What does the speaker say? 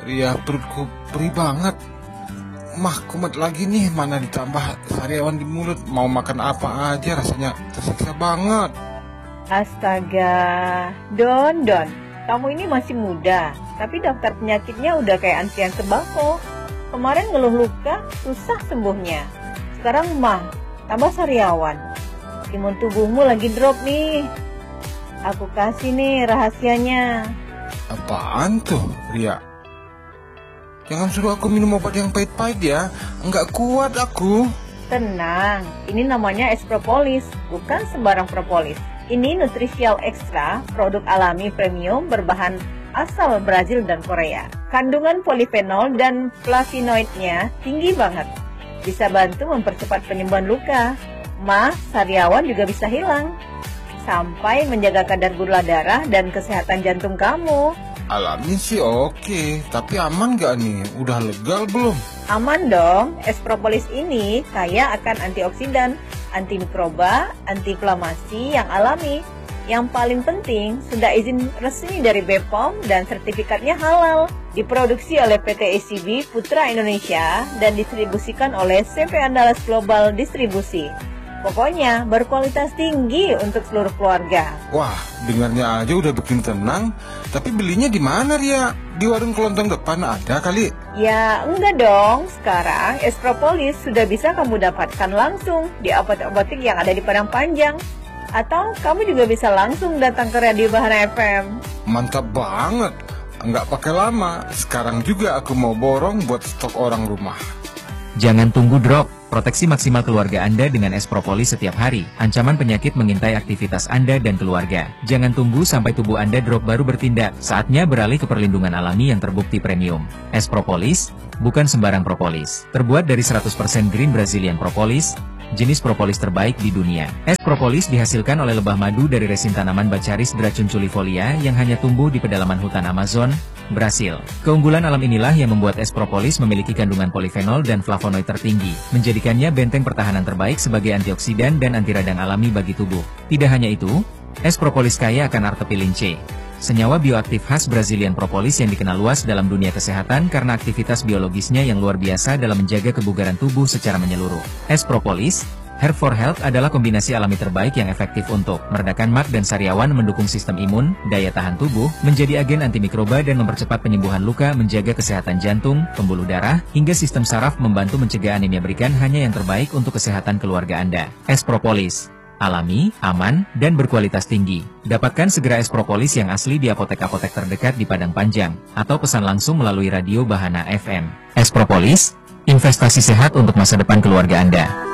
Ria, perutku perih banget. Mah, kumat lagi nih, mana ditambah sariawan di mulut. Mau makan apa aja rasanya tersiksa banget. Astaga, Don, kamu ini masih muda, tapi daftar penyakitnya udah kayak antrian sembako. Kemarin ngeluh luka, susah sembuhnya. Sekarang mah, tambah sariawan. Imun tubuhmu lagi drop nih. Aku kasih nih rahasianya. Apaan tuh, Ria? Jangan suruh aku minum obat yang pahit-pahit ya. Enggak kuat aku. Tenang, ini namanya es propolis, bukan sembarang propolis. Ini Nutrisial Extra, produk alami premium berbahan asal Brazil dan Korea. Kandungan polifenol dan flavonoidnya tinggi banget. Bisa bantu mempercepat penyembuhan luka. Mah, sariawan juga bisa hilang. Sampai menjaga kadar gula darah dan kesehatan jantung kamu. Alami sih oke, tapi aman gak nih? Udah legal belum? Aman dong, es propolis ini kaya akan antioksidan, antimikroba, antiinflamasi yang alami. Yang paling penting, sudah izin resmi dari BPOM dan sertifikatnya halal. Diproduksi oleh PT ECB Putra Indonesia dan distribusikan oleh CV Andalas Global Distribusi. Pokoknya berkualitas tinggi untuk seluruh keluarga. Wah, dengarnya aja udah bikin tenang. Tapi belinya di mana, Ria? Di warung kelontong depan ada kali? Ya, enggak dong. Sekarang es propolis sudah bisa kamu dapatkan langsung di apotek-apotek yang ada di Padang Panjang. Atau kamu juga bisa langsung datang ke Radio Bahana FM. Mantap banget. Nggak pakai lama. Sekarang juga aku mau borong buat stok orang rumah. Jangan tunggu drop. Proteksi maksimal keluarga Anda dengan es propolis setiap hari. Ancaman penyakit mengintai aktivitas Anda dan keluarga. Jangan tunggu sampai tubuh Anda drop baru bertindak. Saatnya beralih ke perlindungan alami yang terbukti premium. Es propolis, bukan sembarang propolis. Terbuat dari 100% green Brazilian propolis, jenis propolis terbaik di dunia. Es propolis dihasilkan oleh lebah madu dari resin tanaman Baccharis dracunculifolia yang hanya tumbuh di pedalaman hutan Amazon, Brasil. Keunggulan alam inilah yang membuat es propolis memiliki kandungan polifenol dan flavonoid tertinggi, menjadikannya benteng pertahanan terbaik sebagai antioksidan dan anti radang alami bagi tubuh. Tidak hanya itu, es propolis kaya akan artepilin C, senyawa bioaktif khas Brazilian propolis yang dikenal luas dalam dunia kesehatan karena aktivitas biologisnya yang luar biasa dalam menjaga kebugaran tubuh secara menyeluruh. Es propolis Hair for Health adalah kombinasi alami terbaik yang efektif untuk meredakan mak dan sariawan, mendukung sistem imun, daya tahan tubuh, menjadi agen antimikroba dan mempercepat penyembuhan luka, menjaga kesehatan jantung, pembuluh darah, hingga sistem saraf, membantu mencegah anemia. Berikan hanya yang terbaik untuk kesehatan keluarga Anda. Es propolis. Alami, aman, dan berkualitas tinggi. Dapatkan segera es propolis yang asli di apotek-apotek terdekat di Padang Panjang, atau pesan langsung melalui Radio Bahana FM. Es propolis, investasi sehat untuk masa depan keluarga Anda.